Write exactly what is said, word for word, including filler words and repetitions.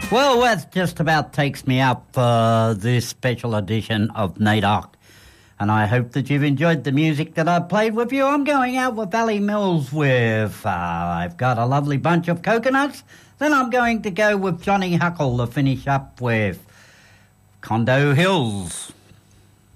Well, that just about takes me up for this special edition of NAIDOC. And I hope that you've enjoyed the music that I played with you. I'm going out with Valley Mills with uh, I've Got a Lovely Bunch of Coconuts. Then I'm going to go with Johnny Huckle to finish up with Condo Hills.